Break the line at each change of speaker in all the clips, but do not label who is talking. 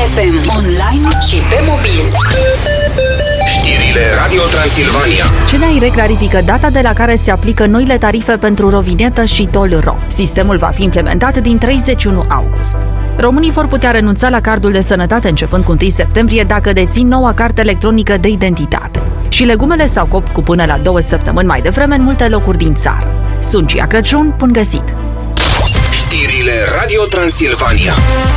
FM, online și pe mobil.
Știrile Radio Transilvania.
CNAIR clarifică data de la care se aplică noile tarife pentru rovinetă și tol-ro. Sistemul va fi implementat din 31 august. Românii vor putea renunța la cardul de sănătate începând cu 1 septembrie dacă dețin noua carte electronică de identitate. Și legumele s-au copt cu până la 2 săptămâni mai devreme în multe locuri din țară. Sunt Gia Crăciun, bun găsit!
Știrile Radio Transilvania.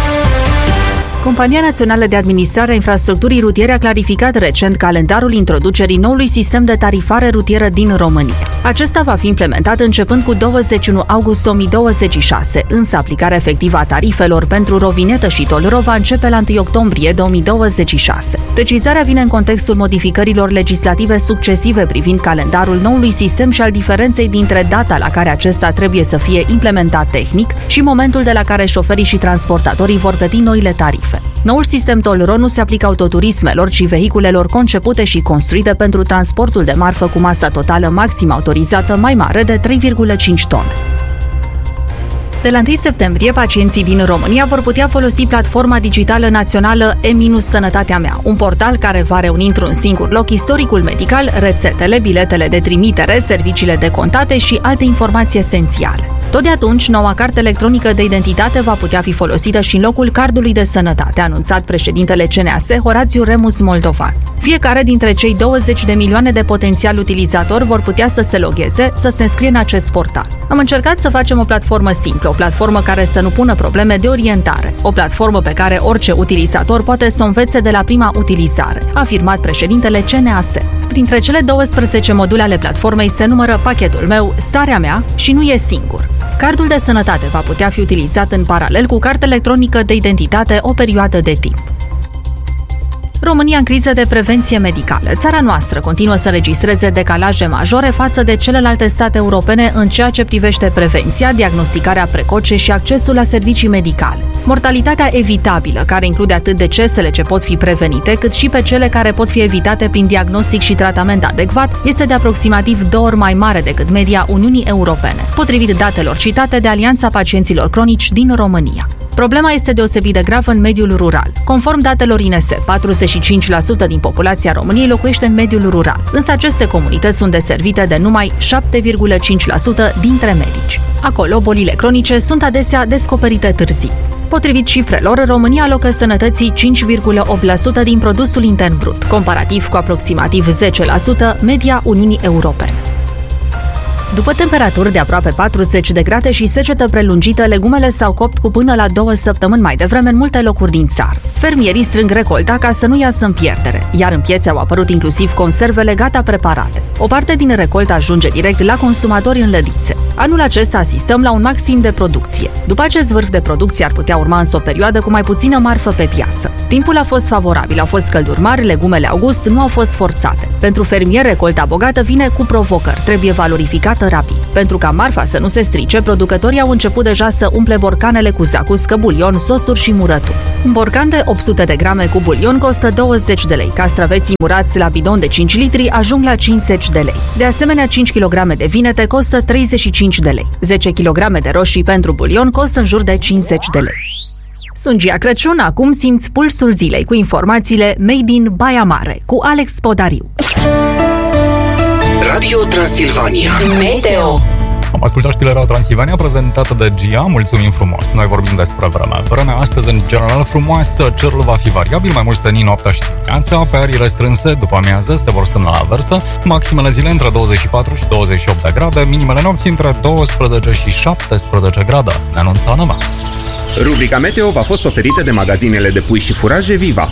Compania Națională de Administrare a Infrastructurii Rutiere a clarificat recent calendarul introducerii noului sistem de tarifare rutieră din România. Acesta va fi implementat începând cu 21 august 2026, însă aplicarea efectivă a tarifelor pentru rovinetă și tol-ro va începe la 1 octombrie 2026. Precizarea vine în contextul modificărilor legislative succesive privind calendarul noului sistem și al diferenței dintre data la care acesta trebuie să fie implementat tehnic și momentul de la care șoferii și transportatorii vor plăti noile tarife. Noul sistem tol-ro nu se aplică autoturismelor, ci vehiculelor concepute și construite pentru transportul de marfă cu masă totală maxim autorizată mai mare de 3,5 tone. De la 1 septembrie, pacienții din România vor putea folosi platforma digitală națională E-Sănătatea Mea, un portal care va reuni într-un singur loc istoricul medical, rețetele, biletele de trimitere, serviciile de contate și alte informații esențiale. Tot de atunci, noua carte electronică de identitate va putea fi folosită și în locul cardului de sănătate, a anunțat președintele CNAS, Horațiu Remus Moldovan. Fiecare dintre cei 20 de milioane de potențiali utilizatori vor putea să se logheze, să se înscrie în acest portal. Am încercat să facem o platformă simplă, o platformă care să nu pună probleme de orientare, o platformă pe care orice utilizator poate să o învețe de la prima utilizare, a afirmat președintele CNAS. Printre cele 12 module ale platformei se numără Pachetul meu, Starea mea și Nu e singur. Cardul de sănătate va putea fi utilizat în paralel cu cartea electronică de identitate o perioadă de timp. România în criză de prevenție medicală. Țara noastră continuă să înregistreze decalaje majore față de celelalte state europene în ceea ce privește prevenția, diagnosticarea precoce și accesul la servicii medicale. Mortalitatea evitabilă, care include atât decesele ce pot fi prevenite, cât și pe cele care pot fi evitate prin diagnostic și tratament adecvat, este de aproximativ 2 ori mai mare decât media Uniunii Europene, potrivit datelor citate de Alianța Pacienților Cronici din România. Problema este deosebit de gravă în mediul rural. Conform datelor INS, 45% din populația României locuiește în mediul rural, însă aceste comunități sunt deservite de numai 7,5% dintre medici. Acolo, bolile cronice sunt adesea descoperite târziu. Potrivit cifrelor, România alocă sănătății 5,8% din produsul intern brut, comparativ cu aproximativ 10% media Uniunii Europene. După temperaturi de aproape 40 de grade și secetă prelungită, legumele s-au copt cu până la 2 săptămâni mai devreme în multe locuri din țară. Fermierii strâng recolta ca să nu iasă în pierdere, iar în piețe au apărut inclusiv conservele gata preparate. O parte din recoltă ajunge direct la consumatori în lădițe. Anul acesta asistăm la un maxim de producție. După acest vârf de producție ar putea urma însă o perioadă cu mai puțină marfă pe piață. Timpul a fost favorabil, au fost călduri mari, legumele august nu au fost forțate. Pentru fermier, recolta bogată vine cu provocări, trebuie valorificată rapid. Pentru ca marfa să nu se strice, producătorii au început deja să umple borcanele cu zacuscă, bulion, sosuri și murături. Un borcan de 800 de grame cu bulion costă 20 de lei. Castraveții murați la bidon de 5 litri ajung la 50 de lei. De asemenea, 5 kg de vinete costă 35 de lei. 10 kg de roșii pentru bulion costă în jur de 50 de lei. Sunt Gia Crăciun, acum simți pulsul zilei cu informațiile Made in Baia Mare cu Alex Podariu.
Radio Transilvania.
Meteo.
Am ascultat știrile Radio Transilvania prezentată de Gia, mulțumim frumos. Noi vorbim despre vreme. Vremea astăzi în general frumoasă, cerul va fi variabil, mai mult senin noaptea și dimineața, pe arii restrânse după amiază se vor semna la aversă, maximele zile între 24 și 28 de grade, minimele nopții între 12 și 17 grade, ne anunță Anăma.
Rubrica Meteo v-a fost oferită de magazinele de pui și furaje Viva.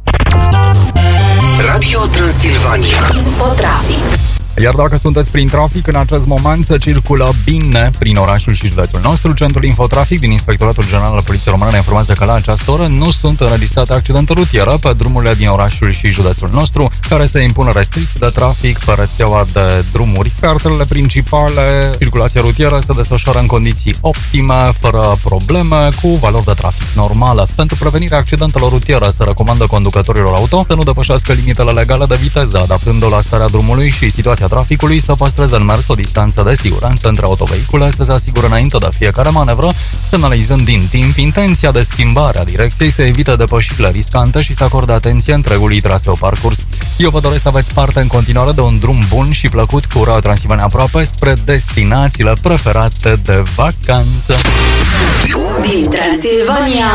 Radio Transilvania.
Infotrafic.
Iar dacă sunteți prin trafic, în acest moment se circulă bine prin orașul și județul nostru. Centrul Infotrafic din Inspectoratul General al Poliției Române ne informează că la această oră nu sunt înregistrate accidente rutiere pe drumurile din orașul și județul nostru, care se impun restricții de trafic pe rețeaua de drumuri. Pe arterele principale, circulația rutieră se desfășoară în condiții optime, fără probleme, cu valori de trafic normale. Pentru prevenirea accidentelor rutiere se recomandă conducătorilor auto să nu depășească limitele legale de viteză, adaptându-o la starea drumului și situația traficului, să păstreze în mers o distanță de siguranță între autovehicule, să se asigură înainte de fiecare manevră, semnalizând din timp intenția de schimbare a direcției, să evite depășirile riscante și să acorde atenție întregului traseu parcurs. Eu vă doresc să aveți parte în continuare de un drum bun și plăcut cu Radio Transilvania aproape spre destinațiile preferate de vacanță.
Din Transilvania,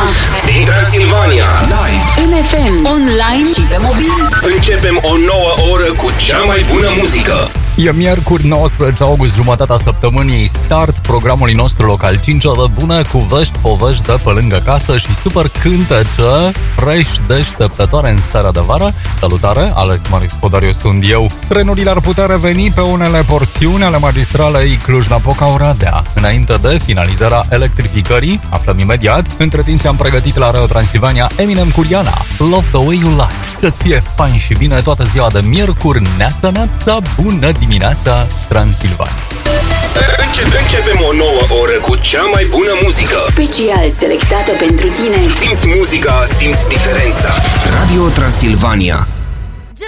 Live.
în FM, online și pe mobil.
Începem o nouă oră cu cea mai bună muzică.
E miercuri 19 august, jumătatea săptămânii, start programului nostru local. 5 ore bune cu vești, povești de pe lângă casă și super cântece fresh, deșteptătoare în seara de vară. Salutare, Alex Maris Podariu sunt eu. Trenurile ar putea reveni pe unele porțiuni ale magistralei Cluj-Napoca-Oradea. Înainte de finalizarea electrificării, aflăm imediat. Între timp ți-am pregătit la Radio Transilvania Eminem cu Rihanna, Love the Way You Lie. Să-ți fie fain și bine toată ziua de miercuri, neața, bună dimineața, Transilvania.
Începem o nouă oră cu cea mai bună muzică.
Special selectată pentru tine.
Simți muzica, simți diferența. Radio Transilvania.